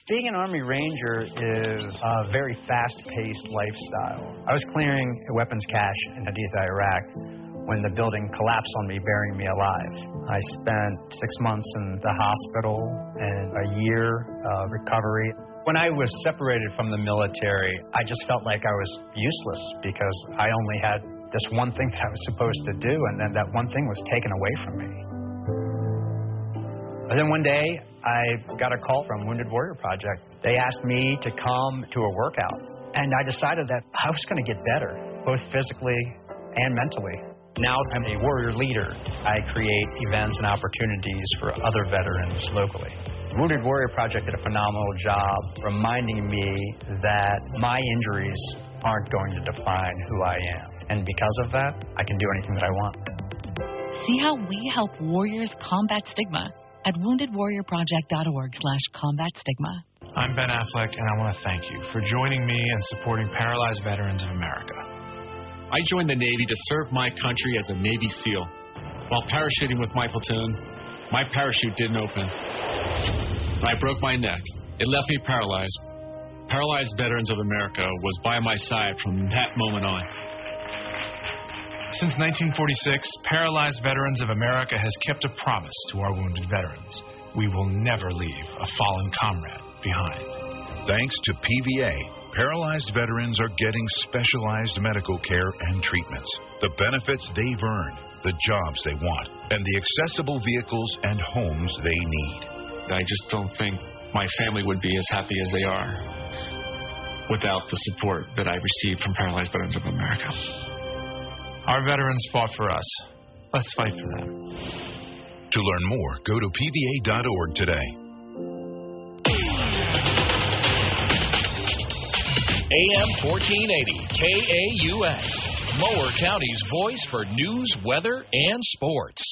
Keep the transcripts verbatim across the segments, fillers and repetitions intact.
Being an Army Ranger is a very fast-paced lifestyle. I was clearing a weapons cache in Haditha, Iraq, when the building collapsed on me, burying me alive. I spent six months in the hospital and a year of recovery. When I was separated from the military, I just felt like I was useless because I only had this one thing that I was supposed to do, and then that one thing was taken away from me. And then one day, I got a call from Wounded Warrior Project. They asked me to come to a workout, and I decided that I was going to get better, both physically and mentally. Now I'm a warrior leader. I create events and opportunities for other veterans locally. Wounded Warrior Project did a phenomenal job reminding me that my injuries aren't going to define who I am. And because of that, I can do anything that I want. See how we help warriors combat stigma at wounded warrior project dot org slash combat stigma. I'm Ben Affleck, and I want to thank you for joining me and supporting Paralyzed Veterans of America. I joined the Navy to serve my country as a Navy SEAL. While parachuting with my platoon, my parachute didn't open. I broke my neck. It left me paralyzed. Paralyzed Veterans of America was by my side from that moment on. Since nineteen forty-six, Paralyzed Veterans of America has kept a promise to our wounded veterans. We will never leave a fallen comrade behind. Thanks to P V A, paralyzed veterans are getting specialized medical care and treatments, the benefits they've earned, the jobs they want, and the accessible vehicles and homes they need. I just don't think my family would be as happy as they are without the support that I received from Paralyzed Veterans of America. Our veterans fought for us. Let's fight for them. To learn more, go to P V A dot org today. A M fourteen eighty, K A U S, Mower County's voice for news, weather, and sports.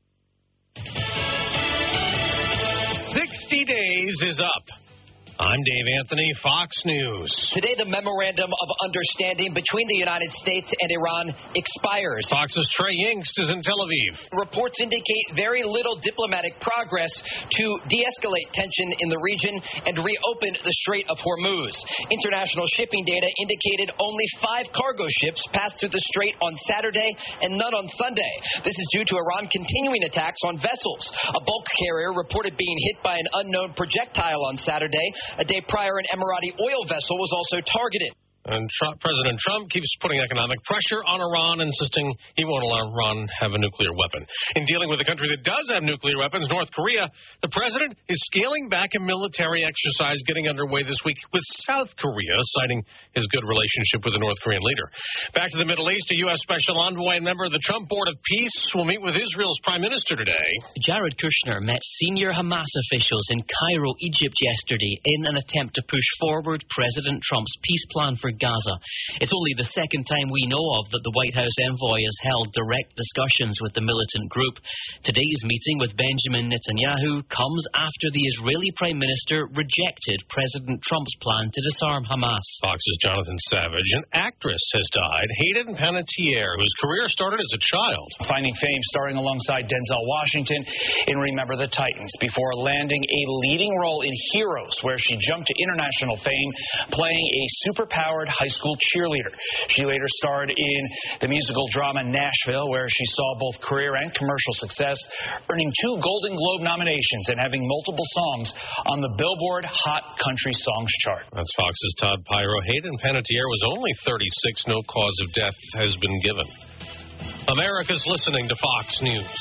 sixty days is up. I'm Dave Anthony, Fox News. Today, the Memorandum of Understanding between the United States and Iran expires. Fox's Trey Yingst is in Tel Aviv. Reports indicate very little diplomatic progress to de-escalate tension in the region and reopen the Strait of Hormuz. International shipping data indicated only five cargo ships passed through the strait on Saturday and none on Sunday. This is due to Iran continuing attacks on vessels. A bulk carrier reported being hit by an unknown projectile on Saturday. A day prior, an Emirati oil vessel was also targeted. And Trump, President Trump keeps putting economic pressure on Iran, insisting he won't allow Iran have a nuclear weapon. In dealing with a country that does have nuclear weapons, North Korea, the president is scaling back a military exercise getting underway this week with South Korea, citing his good relationship with the North Korean leader. Back to the Middle East, a U S Special Envoy and member of the Trump Board of Peace will meet with Israel's Prime Minister today. Jared Kushner met senior Hamas officials in Cairo, Egypt yesterday in an attempt to push forward President Trump's peace plan for Gaza. It's only the second time we know of that the White House envoy has held direct discussions with the militant group. Today's meeting with Benjamin Netanyahu comes after the Israeli Prime Minister rejected President Trump's plan to disarm Hamas. Fox's Jonathan Savage, an actress, has died. Hayden Panettiere, whose career started as a child. Finding fame starring alongside Denzel Washington in Remember the Titans before landing a leading role in Heroes, where she jumped to international fame playing a superpowered high school cheerleader. She later starred in the musical drama Nashville, where she saw both career and commercial success, earning two Golden Globe nominations and having multiple songs on the Billboard Hot Country Songs chart. That's Fox's Todd Pyro. Hayden Panettiere was only thirty-six. No cause of death has been given. America's listening to Fox News.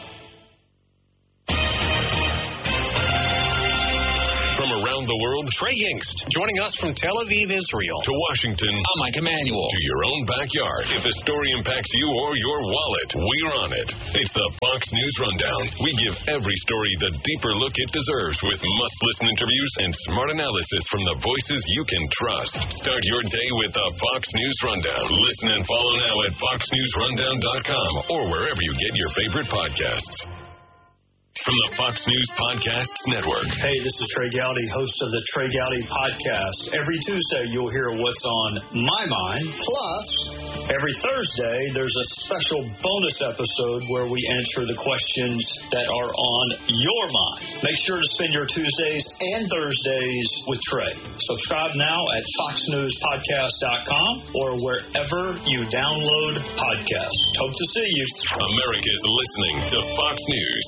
From around the world, Trey Yingst, joining us from Tel Aviv, Israel. To Washington. I'm Mike Emanuel. To your own backyard. If the story impacts you or your wallet, we're on it. It's the Fox News Rundown. We give every story the deeper look it deserves with must-listen interviews and smart analysis from the voices you can trust. Start your day with the Fox News Rundown. Listen and follow now at fox news rundown dot com or wherever you get your favorite podcasts. from the Fox News Podcasts Network. Hey, this is Trey Gowdy, host of the Trey Gowdy Podcast. Every Tuesday, you'll hear what's on my mind. Plus, every Thursday, there's a special bonus episode where we answer the questions that are on your mind. Make sure to spend your Tuesdays and Thursdays with Trey. Subscribe now at fox news podcast dot com or wherever you download podcasts. Hope to see you. America's listening to Fox News.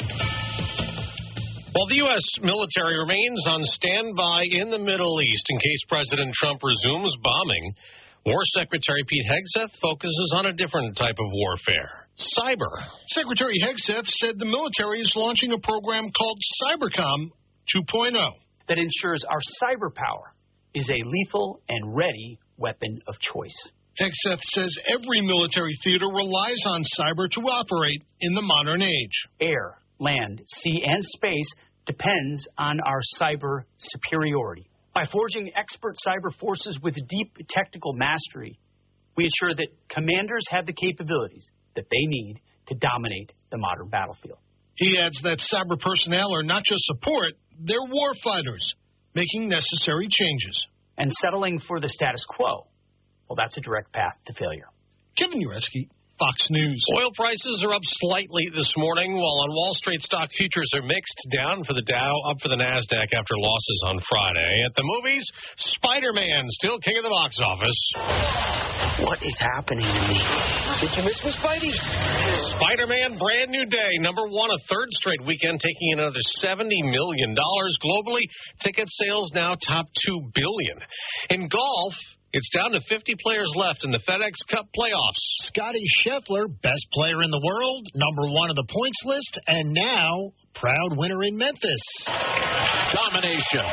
While the U S military remains on standby in the Middle East in case President Trump resumes bombing, War Secretary Pete Hegseth focuses on a different type of warfare, cyber. Secretary Hegseth said the military is launching a program called Cybercom two point oh. That ensures our cyber power is a lethal and ready weapon of choice. Hegseth says every military theater relies on cyber to operate in the modern age. Air, land, sea, and space depends on our cyber superiority. By forging expert cyber forces with deep technical mastery, we ensure that commanders have the capabilities that they need to dominate the modern battlefield. He adds that cyber personnel are not just support, they're war fighters, making necessary changes. And settling for the status quo, well, that's a direct path to failure. Kevin Ureski, Fox News. Oil prices are up slightly this morning, while on Wall Street stock futures are mixed, down for the Dow, up for the NASDAQ after losses on Friday. At the movies, Spider-Man still king of the box office. What is happening to me? Did you miss me, Spidey? Spider-Man Brand New Day, number one, a third straight weekend, taking in another seventy million dollars. Globally, ticket sales now top two billion dollars. In golf, it's down to fifty players left in the FedEx Cup playoffs. Scotty Scheffler, best player in the world, number one on the points list, and now proud winner in Memphis. Domination.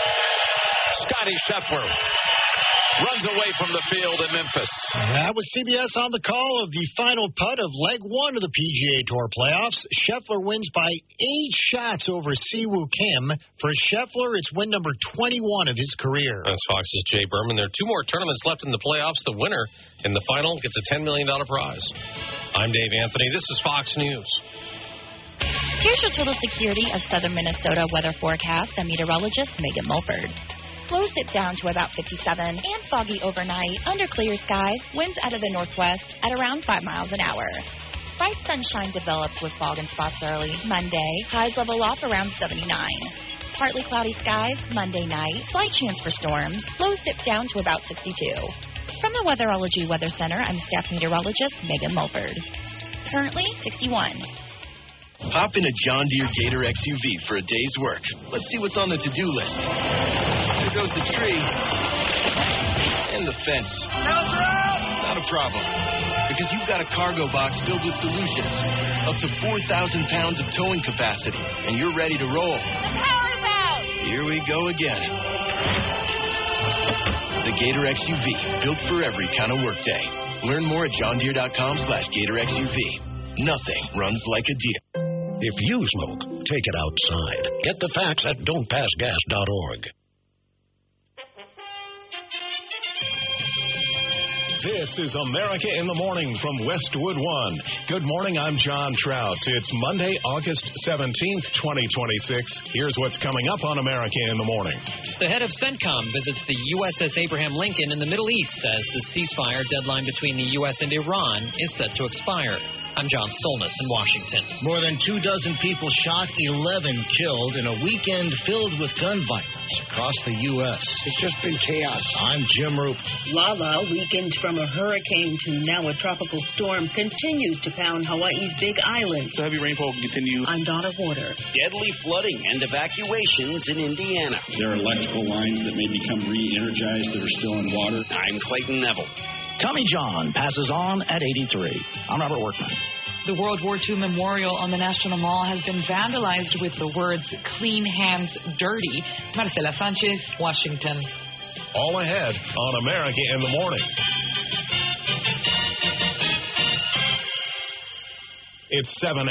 Scotty Scheffler runs away from the field in Memphis. That was C B S on the call of the final putt of leg one of the P G A Tour playoffs. Scheffler wins by eight shots over Siwoo Kim. For Scheffler, it's win number twenty-one of his career. That's Fox's Jay Berman. There are two more tournaments left in the playoffs. The winner in the final gets a ten million dollars prize. I'm Dave Anthony. This is Fox News. Here's your Total Security of Southern Minnesota weather forecast. I'm meteorologist Megan Mulford. Lows dip down to about fifty-seven and foggy overnight. Under clear skies, winds out of the northwest at around five miles an hour. Bright sunshine develops with fog in spots early. Monday, highs level off around seventy-nine. Partly cloudy skies Monday night. Slight chance for storms. Lows dip down to about sixty-two. From the Weatherology Weather Center, I'm staff meteorologist Megan Mulford. Currently sixty-one. Hop in a John Deere Gator X U V for a day's work. Let's see what's on the to-do list. There goes the tree. And the fence. Not a problem. Because you've got a cargo box filled with solutions. Up to four thousand pounds of towing capacity. And you're ready to roll. The power's out! Here we go again. The Gator X U V. Built for every kind of workday. Learn more at john deere dot com slash gator x u v. Nothing runs like a deer. If you smoke, take it outside. Get the facts at don't pass gas dot org. This is America in the Morning from Westwood One. Good morning, I'm John Trout. It's Monday, August seventeenth, twenty twenty-six. Here's what's coming up on America in the Morning. The head of CENTCOM visits the U S S Abraham Lincoln in the Middle East as the ceasefire deadline between the U S and Iran is set to expire. I'm John Stolness in Washington. More than two dozen people shot, eleven killed in a weekend filled with gun violence across the U S It's just been chaos. I'm Jim Roop. Lala, weakened from a hurricane to now a tropical storm, continues to pound Hawaii's Big Island. The heavy rainfall will continue. I'm Donna Warder. Deadly flooding and evacuations in Indiana. There are electrical lines that may become re-energized that are still in water. I'm Clayton Neville. Tommy John passes on at eighty-three. I'm Robert Workman. The World War Two Memorial on the National Mall has been vandalized with the words, "Clean Hands Dirty." Marcela Sanchez, Washington. All ahead on America in the Morning. It's seven